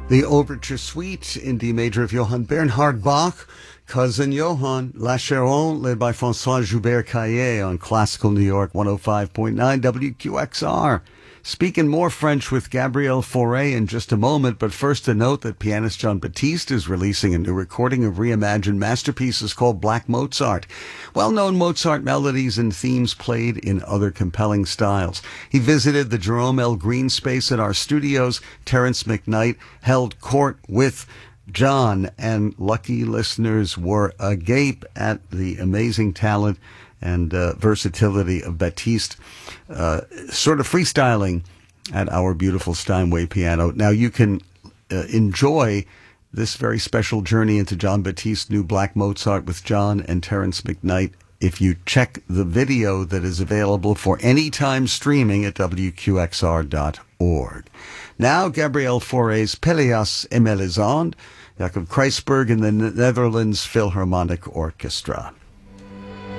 The Overture Suite in D major of Johann Bernhard Bach, Cousin Johann, La Charonne, led by François Joubert Caillet on Classical New York 105.9 WQXR. Speaking more French with Gabrielle Fauré in just a moment, but first to note that pianist Jean-Baptiste is releasing a new recording of reimagined masterpieces called Black Mozart. Well-known Mozart melodies and themes played in other compelling styles. He visited the Jerome L. Green space at our studios. Terence McKnight held court with John, and lucky listeners were agape at the amazing talent and versatility of Baptiste, sort of freestyling at our beautiful Steinway piano. Now you can enjoy this very special journey into Jean-Baptiste's new Black Mozart with John and Terence McKnight if you check the video that is available for anytime streaming at WQXR.org. Now, Gabrielle Fauré's Pelléas et Mélisande, Jacob Kreisberg and the Netherlands Philharmonic Orchestra.